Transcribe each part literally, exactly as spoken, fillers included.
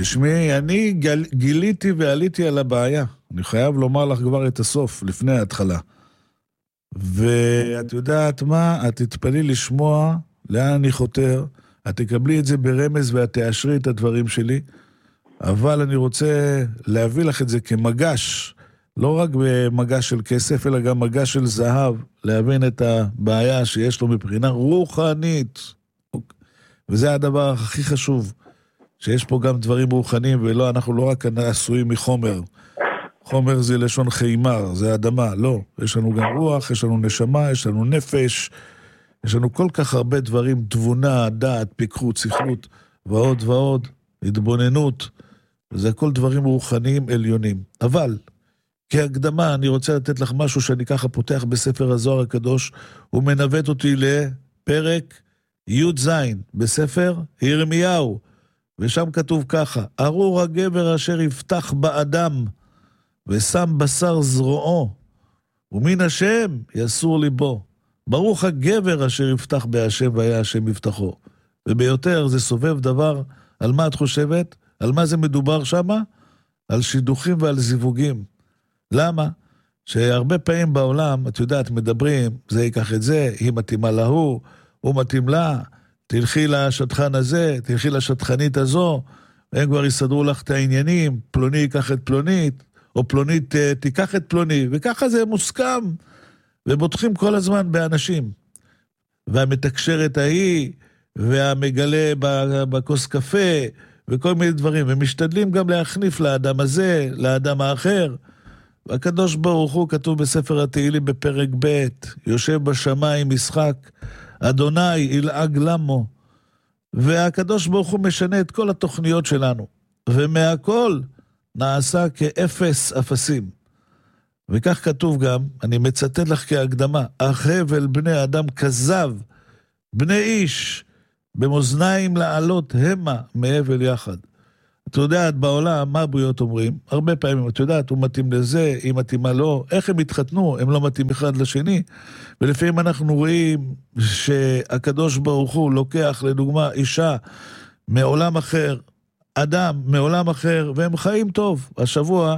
תשמעי, אני גל, גיליתי ועליתי על הבעיה. אני חייב לומר לך כבר את הסוף, לפני ההתחלה. ואת יודעת מה? את תתפלי לשמוע לאן אני חותר, את תקבלי את זה ברמז ואת תאשרי את הדברים שלי, אבל אני רוצה להביא לך את זה כמגש, לא רק במגש של כסף, אלא גם מגש של זהב, להבין את הבעיה שיש לו מבחינה רוחנית. וזה הדבר הכי חשוב, שיש פה גם דברים רוחניים, ולא, אנחנו לא רק עשויים מחומר. חומר זה לשון חיימר, זה אדמה, לא. יש לנו גם רוח, יש לנו נשמה, יש לנו נפש, יש לנו כל כך הרבה דברים, תבונה, דעת, פיקחות, שכלות, ועוד ועוד, התבוננות, וזה הכל דברים רוחניים עליונים. אבל, כהקדמה, אני רוצה לתת לך משהו שאני ככה פותח בספר הזוהר הקדוש, הוא מנווט אותי לפרק י' זין, בספר ירמיהו, ושם כתוב ככה, ארור הגבר אשר יפתח באדם, ושם בשר זרועו, ומן השם יסור ליבו. ברוך הגבר אשר יפתח בהשם והיה השם יפתחו. וביותר זה סובב דבר, על מה את חושבת? על מה זה מדובר שמה? על שידוכים ועל זיווגים. למה? שהרבה פעמים בעולם, את יודעת, מדברים, זה ייקח את זה, היא מתאימה להוא, הוא מתאים לה, תלכי לשטחן הזה, תלכי לשטחנית הזו, הם כבר יסדרו לך את העניינים, פלוני ייקח את פלונית, או פלונית תיקח את פלוני, וככה זה מוסכם, ובוטחים כל הזמן באנשים. והמתקשרת ההיא, והמגלה בכוס קפה, וכל מיני דברים, ומשתדלים גם להכניף לאדם הזה, לאדם האחר. והקדוש ברוך הוא כתוב בספר התהילים בפרק ב', יושב בשמיים משחק, אדוני ילעג למו, והקדוש ברוך הוא משנה את כל התוכניות שלנו, ומהכל נעשה כאפס אפסים. וכך כתוב גם, אני מצטט לך כהקדמה, החבל בני אדם כזב, בני איש, במאזניים לעלות המה מהבל יחד. את יודעת, בעולם, מה הבריות אומרים? הרבה פעמים, את יודעת, הוא מתאים לזה, היא מתאימה לו, איך הם התחתנו? הם לא מתאים אחד לשני, ולפעמים אנחנו רואים שהקדוש ברוך הוא לוקח, לדוגמה, אישה מעולם אחר, אדם מעולם אחר, והם חיים טוב. השבוע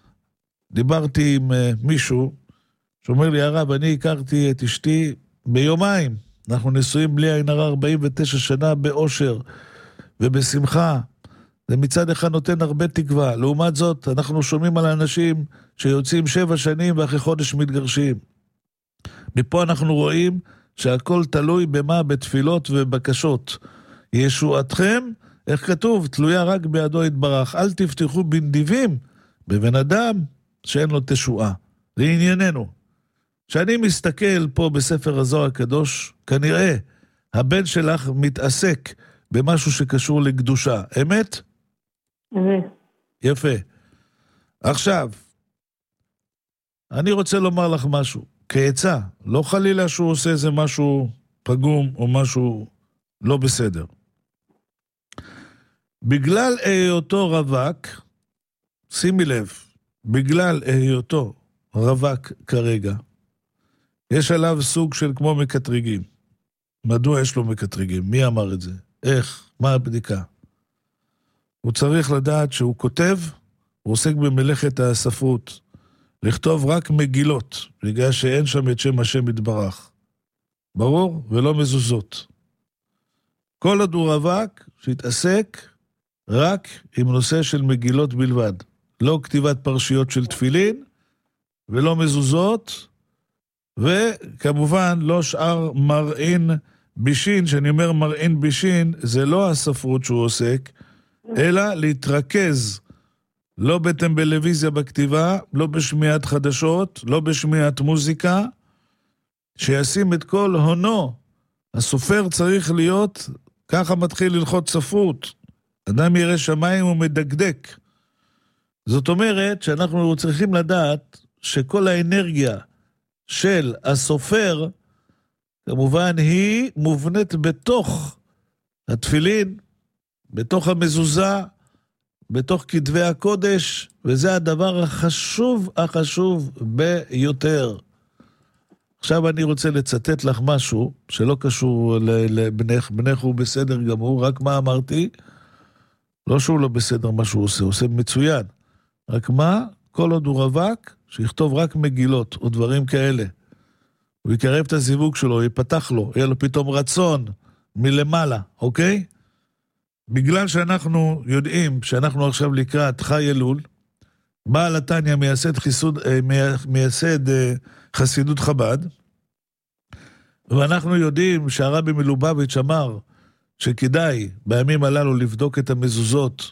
דיברתי עם מישהו, שאומר לי, הרב, אני הכרתי את אשתי ביומיים, אנחנו נשואים בלי עין הרע ארבעים ותשע שנה באושר ובשמחה, זה מצד אחד נותן הרבה תקווה. לעומת זאת, אנחנו שומעים על האנשים שיוצאים שבע שנים ואחרי חודש מתגרשים. מפה אנחנו רואים שהכל תלוי במה? בתפילות ובקשות. ישועתכם, איך כתוב? תלויה רק בידו יתברך. אל תפתחו בנדיבים בבן אדם שאין לו תשועה. לענייננו. כשאני מסתכל פה בספר הזוהר הקדוש, כנראה הבן שלך מתעסק במשהו שקשור לקדושה. אמת? אמת. יפה. עכשיו, אני רוצה לומר לך משהו. כעצה, לא חלילה שהוא עושה איזה משהו פגום או משהו לא בסדר. בגלל היותו רווק, שימי לב, בגלל היותו רווק כרגע, יש עליו סוג של כמו מקטריגים. מדוע יש לו מקטריגים? מי אמר את זה? איך? מה הבדיקה? הוא צריך לדעת שהוא כותב, הוא עוסק במלאכת הספרות, לכתוב רק מגילות, בגלל שאין שם את שם השם יתברך. ברור? ולא מזוזות. כל עוד הוא רווק, שהתעסק רק עם נושא של מגילות בלבד. לא כתיבת פרשיות של תפילין, ולא מזוזות, וכמובן לא שאר מרעין בישין, שאני אומר מרעין בישין, זה לא הספרות שהוא עוסק, אלא להתרכז, לא בטלוויזיה בכתיבה, לא בשמיעת חדשות, לא בשמיעת מוזיקה, שישים את כל הונו. הסופר צריך להיות, ככה מתחיל ללחוץ ספרות. אדם ירא שמיים ומדקדק. זאת אומרת שאנחנו צריכים לדעת שכל האנרגיה של הסופר, כמובן היא מובנית בתוך התפילין, בתוך המזוזה, בתוך כתבי הקודש, וזה הדבר החשוב, החשוב ביותר. עכשיו אני רוצה לצטט לך משהו, שלא קשור לבנך, בנך הוא בסדר גמור, רק מה אמרתי? לא שהוא לא בסדר מה שהוא עושה, הוא עושה מצוין. רק מה? כל עוד הוא רווק, שיכתוב רק מגילות או דברים כאלה. הוא יקרב את הזיווג שלו, ייפתח לו, יהיה לו פתאום רצון מלמעלה, אוקיי? בגלל שאנחנו יודעים שאנחנו עכשיו לקראת חי אלול, בעל התניא מייסד, חיסוד, מייסד חסידות חב"ד, ואנחנו יודעים שהרבי מלובביץ' אמר שכדאי בימים הללו לבדוק את המזוזות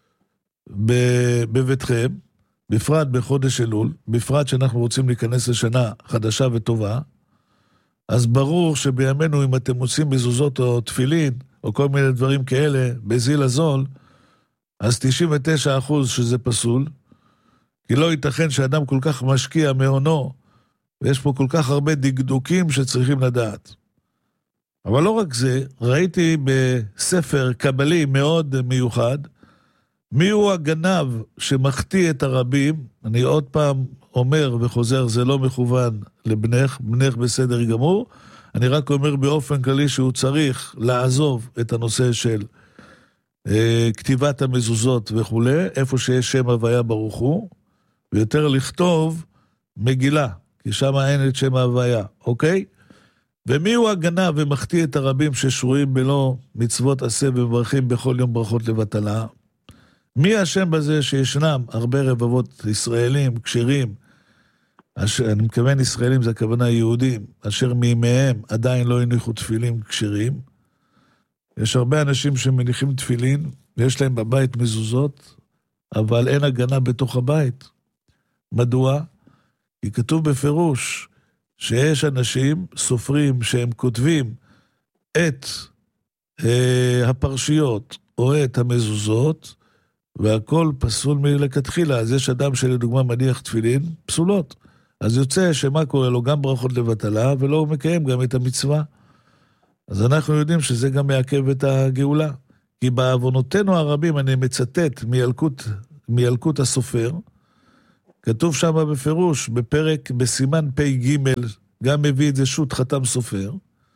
בביתכם, בפרט בחודש אלול, בפרט שאנחנו רוצים להיכנס לשנה חדשה וטובה, אז ברור שבימינו אם אתם מוצאים מזוזות או תפילין, או כל מיני דברים כאלה, בזיל הזול, אז תשעים ותשעה אחוז שזה פסול, כי לא ייתכן שאדם כל כך משקיע מהונו, ויש פה כל כך הרבה דקדוקים שצריכים לדעת. אבל לא רק זה, ראיתי בספר קבלי מאוד מיוחד, מי הוא הגנב שמחטיא את הרבים, אני עוד פעם אומר וחוזר, זה לא מכוון לבנך, בנך בסדר גמור, אני רק אומר באופן כללי שהוא צריך לעזוב את הנושא של אה, כתיבת המזוזות וכו', איפה שיש שם הוויה ברוך הוא, ויותר לכתוב מגילה, כי שם אין את שם ההוויה, אוקיי? ומי הוא הגנב ומחטיא את הרבים ששרויים בלא מצוות עשה ומברכים בכל יום ברכות לבטלה? מי השם בזה שישנם הרבה רבבות ישראלים, קשרים, אשר, אני מכוון ישראלים, זה הכוונה יהודים, אשר מימיהם עדיין לא הניחו תפילין קשרים. יש הרבה אנשים שמניחים תפילין, ויש להם בבית מזוזות, אבל אין הגנה בתוך הבית. מדוע? כי כתוב בפירוש, שיש אנשים, סופרים, שהם כותבים את אה, הפרשיות, או את המזוזות, והכל פסול מלכתחילה. אז יש אדם שלדוגמה מניח תפילין, פסולות. אז יוצא שמה קורה לו? גם ברכות לבטלה, ולא הוא מקיים גם את המצווה. אז אנחנו יודעים שזה גם מעכב את הגאולה. כי בעוונותינו הרבים, אני מצטט מילקוט, מילקוט הסופר, כתוב שם בפירוש, בפרק, בסימן פי גימל, גם מביא את זה שוט חתם סופר,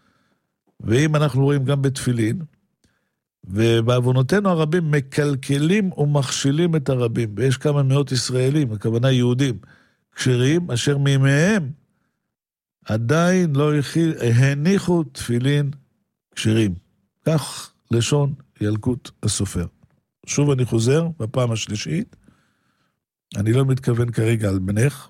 ואם אנחנו רואים גם בתפילין, ובעוונותינו הרבים מקלקלים ומכשילים את הרבים, ויש כמה מאות ישראלים, הכוונה יהודים, כשרים, אשר מימיהם עדיין לא הניחו תפילין כשרים. כך לשון ילקוט הסופר. שוב אני חוזר, בפעם השלישית, אני לא מתכוון כרגע על בנך,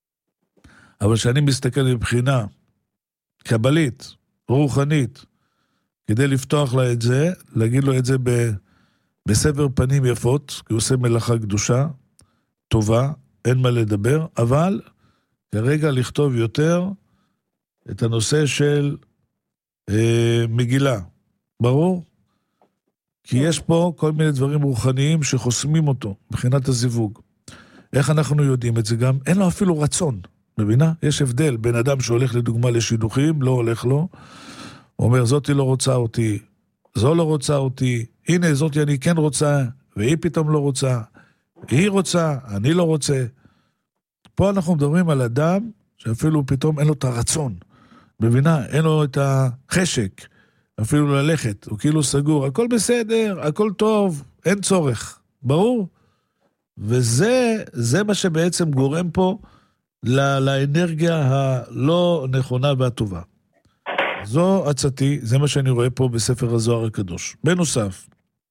אבל שאני מסתכל מבחינה קבלית, רוחנית, כדי לפתוח לה את זה, להגיד לו את זה ב, בסבר פנים יפות, כי הוא עושה מלאכה קדושה, טובה, אין מה לדבר, אבל כרגע לכתוב יותר את הנושא של אה, מגילה. ברור? כי יש פה כל מיני דברים רוחניים שחוסמים אותו, מבחינת הזיווג. איך אנחנו יודעים את זה גם? אין לו אפילו רצון, מבינה? יש הבדל בין אדם שהולך לדוגמה לשידוכים, לא הולך לו, אומר, זאתי לא רוצה אותי, זו לא רוצה אותי, הנה זאתי אני כן רוצה, והיא פתאום לא רוצה, היא רוצה, אני לא רוצה. פה אנחנו מדברים על אדם שאפילו פתאום אין לו את הרצון, מבינה? אין לו את החשק, אפילו ללכת, הוא כאילו סגור, הכל בסדר, הכל טוב, אין צורך, ברור? וזה זה מה שבעצם גורם פה לא, לאנרגיה הלא נכונה והטובה. זו עצתי, זה מה שאני רואה פה בספר הזוהר הקדוש. בנוסף,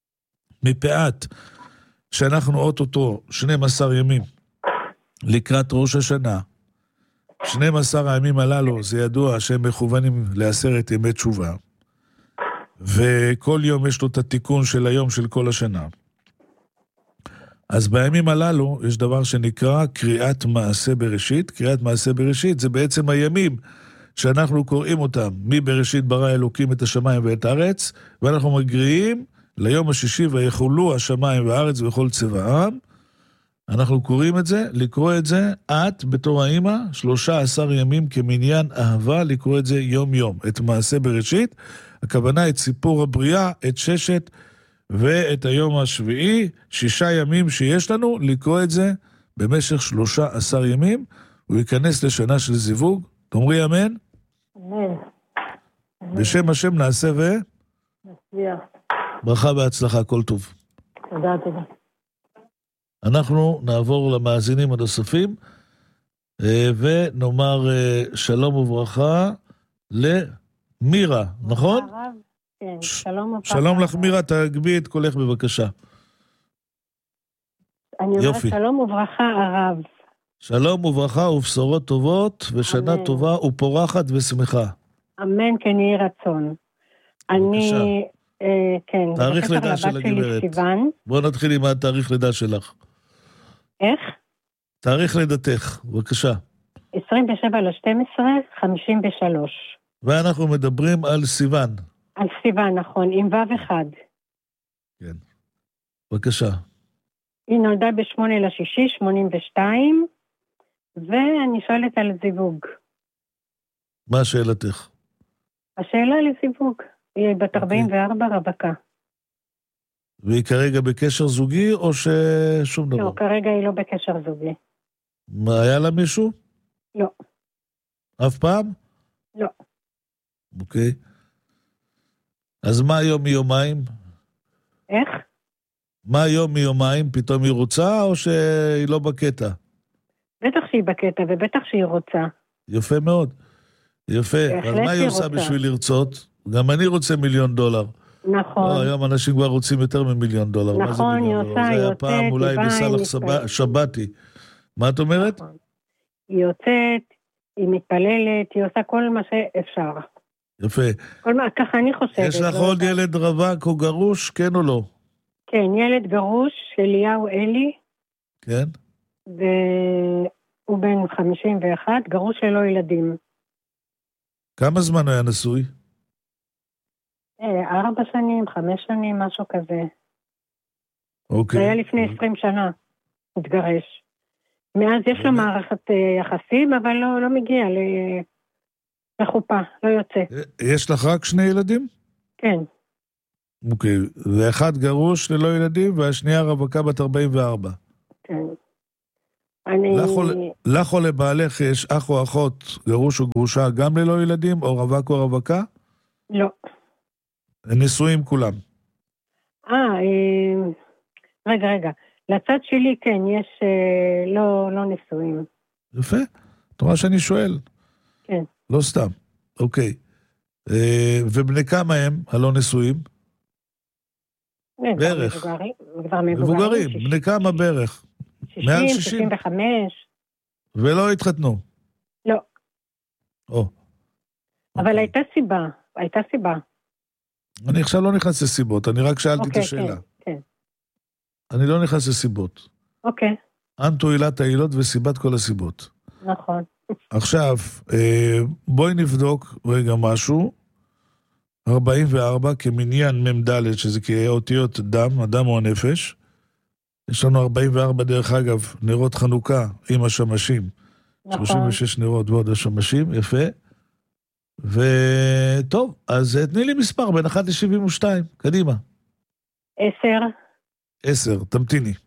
מפאת שאנחנו אוטוטו שנים עשר ימים לקראת ראש השנה, שנים עשר הימים הללו, זה ידוע שהם מכוונים לעשרת ימי תשובה, וכל יום יש לו את התיקון של היום של כל השנה. אז בימים הללו יש דבר שנקרא קריאת מעשה בראשית. קריאת מעשה בראשית זה בעצם הימים שאנחנו קוראים אותם, מבראשית ברא אלוקים את השמיים ואת הארץ, ואנחנו מגריעים ליום השישי ויחולו השמיים והארץ וכל צבעם. אנחנו קוראים את זה, לקרוא את זה, את בתור האמא, שלושה עשר ימים כמניין אהבה, לקרוא את זה יום יום. את מעשה בראשית, הכוונה את סיפור הבריאה, את ששת ואת היום השביעי, שישה ימים שיש לנו, לקרוא את זה במשך שלושה עשר ימים, הוא ייכנס לשנה של זיווג. תאמרי אמן. אמן. בשם השם נעשה ו... נצליח. ברכה והצלחה, כל טוב. תודה, תודה. אנחנו נעבור למאזינים הנוספים, ונאמר שלום וברכה למירה, נכון? הרב, כן, שלום וברכה. שלום לך מירה, תגבי את קולך בבקשה. אני אומרת שלום וברכה הרב. שלום וברכה ובשורות טובות, ושנה אמן. טובה ופורחת ושמחה. אמן, כן יהי רצון. אני, אה, כן, תאריך לידה של הגברת. בואו נתחיל עם התאריך לידה שלך. איך? תאריך לידתך, בבקשה. עשרים ושבע לשתים עשרה, חמישים ושלוש. ואנחנו מדברים על סיוון. על סיוון, נכון, עם וו אחד. כן. בבקשה. היא נולדה בשמונה לשישי, שמונים ושתיים, ואני שואלת על זיווג. מה שאלתך? השאלה לזיווג. היא בת ארבעים וארבע רווקה. והיא כרגע בקשר זוגי או ששום דבר? לא, כרגע היא לא בקשר זוגי. מה, היה לה מישהו? לא. אף פעם? לא. אוקיי. אז מה היום מיומיים? איך? מה היום מיומיים? פתאום היא רוצה או שהיא לא בקטע? בטח שהיא בקטע ובטח שהיא רוצה. יפה מאוד. יפה. אז מה היא עושה בשביל לרצות? גם אני רוצה מיליון דולר. נכון. לא, היום אנשים כבר רוצים יותר ממיליון דולר. נכון, היא עושה, היא יוצאת. זה היה פעם אולי בסלח שבתי. מה את אומרת? נכון. היא יוצאת, היא מתפללת, היא עושה כל מה שאפשר. יפה. כל מה, ככה אני חושבת. יש לך עוד ילד רווק או גרוש, כן או לא? כן, ילד גרוש, אליהו אלי. כן. והוא בן חמישים ואחת, גרוש ללא ילדים. כמה זמן היה נשוי? ארבע שנים, חמש שנים, משהו כזה. אוקיי. זה היה לפני עשרים שנה, התגרש. מאז יש לו מערכת יחסים, אבל לא, לא מגיע לחופה, לא יוצא. יש לך רק שני ילדים? כן. אוקיי, ואחד גרוש ללא ילדים, והשנייה רווקה בת ארבעים וארבע. כן. אני... לך או לבעלך יש אח או אחות, גרוש או גרושה, גם ללא ילדים, או רווק או רווקה? לא. נשואים כולם. אה, רגע, רגע. לצד שלי, כן, יש לא, לא נשואים. יפה. את רואה שאני שואל? כן. לא סתם. אוקיי. ובני כמה הם הלא נשואים? בערך. מבוגרים. כבר מבוגרים. מבוגרים. בני כמה בערך? שישים, שישים וחמש. ולא התחתנו? לא. או. אבל הייתה סיבה. הייתה סיבה. אני עכשיו לא נכנס לסיבות, אני רק שאלתי אוקיי, את השאלה. כן, כן. אני לא נכנס לסיבות. אוקיי. אנטו עילת העילות וסיבת כל הסיבות. נכון. עכשיו, בואי נבדוק רגע משהו. ארבעים וארבע כמניין ממדלת, שזה כאותיות דם, הדם או הנפש. יש לנו ארבעים וארבע דרך אגב, נרות חנוכה עם השמשים. נכון. שלושים ושש נרות ועוד השמשים, יפה. וטוב, אז תני לי מספר בין אחת ל-שבעים ושתיים, קדימה. עשר. עשר, תמתיני.